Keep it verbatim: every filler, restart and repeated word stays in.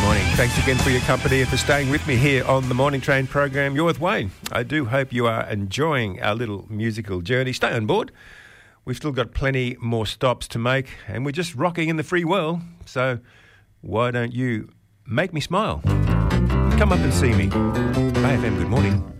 morning. Thanks again for your company and for staying with me here on the Morning Train program. You're with Wayne. I do hope you are enjoying our little musical journey. Stay on board. We've still got plenty more stops to make, and we're just rocking in the free world. So why don't you make me smile? Come up and see me. A F M, good morning.